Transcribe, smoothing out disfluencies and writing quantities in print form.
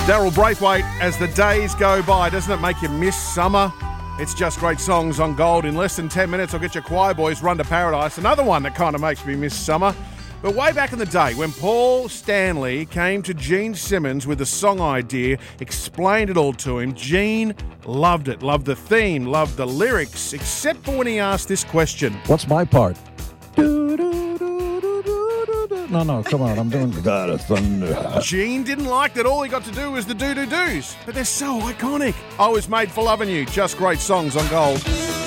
Daryl Braithwaite, as the days go by, doesn't it make you miss summer? It's Just Great Songs on Gold. In less than 10 minutes, I'll get your Choir Boys Run to Paradise, another one that kind of makes me miss summer. But way back in the day, when Paul Stanley came to Gene Simmons with a song idea, explained it all to him, Gene loved it, loved the theme, loved the lyrics, except for when he asked this question. What's my part? No, come on, I'm doing God of Thunder. Gene didn't like that all he got to do was the do-do-dos, but they're so iconic. I was made for loving you. Just Great Songs on Gold.